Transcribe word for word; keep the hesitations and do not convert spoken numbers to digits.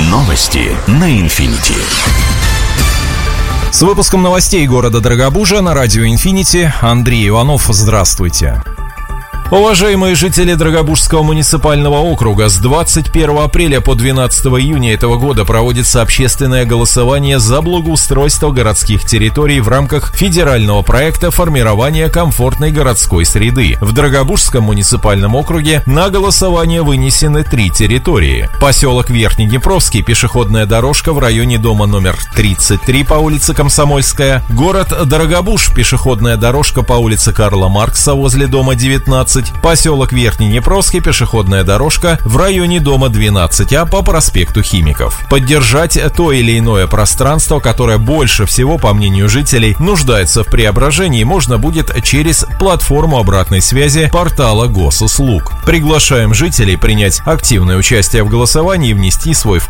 Новости на Инфинити. С выпуском новостей города Дорогобужа на радио Инфинити Андрей Иванов. Здравствуйте. Уважаемые жители Дорогобужского муниципального округа, с двадцать первого апреля по двенадцатого июня этого года проводится общественное голосование за благоустройство городских территорий в рамках федерального проекта формирования комфортной городской среды. В Дорогобужском муниципальном округе на голосование вынесены три территории. Поселок Верхнеднепровский, пешеходная дорожка в районе дома номер тридцать три по улице Комсомольская. Город Дорогобуж, пешеходная дорожка по улице Карла Маркса возле дома девятнадцать. Поселок Верхнеднепровский, пешеходная дорожка в районе дома двенадцать А по проспекту Химиков. Поддержать то или иное пространство, которое больше всего, по мнению жителей, нуждается в преображении, можно будет через платформу обратной связи портала Госуслуг. Приглашаем жителей принять активное участие в голосовании и внести свой вклад